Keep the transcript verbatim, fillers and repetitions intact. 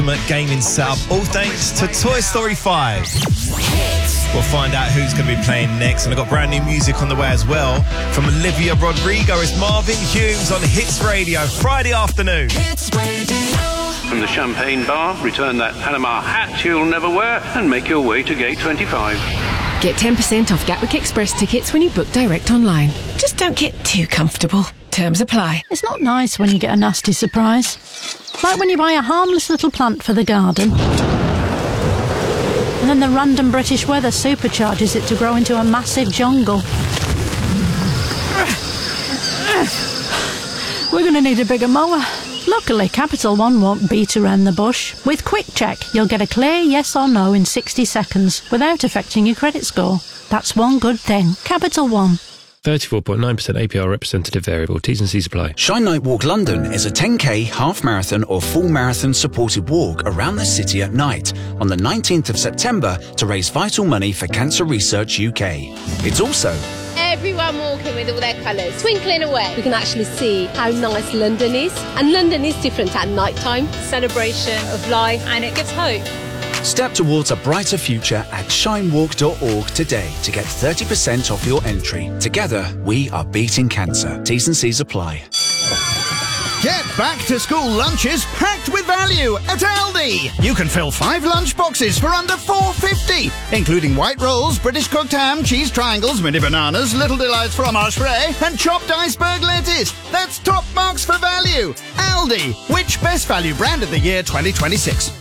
gaming setup, all thanks to Toy Story five. We'll find out who's going to be playing next, and I've got brand new music on the way as well from Olivia Rodrigo. It's Marvin Humes on Hits Radio, Friday afternoon. Hits Radio. From the Champagne Bar, return that Panama hat you'll never wear and make your way to Gate twenty-five. Get ten percent off Gatwick Express tickets when you book direct online. Just don't get too comfortable. Terms apply. It's not nice when you get a nasty surprise. Like when you buy a harmless little plant for the garden, and then the random British weather supercharges it to grow into a massive jungle. We're going to need a bigger mower. Luckily, Capital One won't beat around the bush. With Quick Check, you'll get a clear yes or no in sixty seconds without affecting your credit score. That's one good thing. Capital One. thirty-four point nine percent A P R representative variable. T's and C's apply. Shine Night Walk London is a ten K, half marathon or full marathon supported walk around the city at night on the nineteenth of September to raise vital money for Cancer Research U K. It's also everyone walking with all their colours, twinkling away. We can actually see how nice London is. And London is different at night time. Celebration of life, and it gives hope. Step towards a brighter future at shine walk dot org today to get thirty percent off your entry. Together, we are beating cancer. T's and C's apply. Get back to school lunches packed with value at Aldi. You can fill five lunch boxes for under four fifty, including white rolls, British cooked ham, cheese triangles, mini bananas, little delights fromage frais, and chopped iceberg lettuce. That's top marks for value. Aldi, which best value brand of the year twenty twenty-six?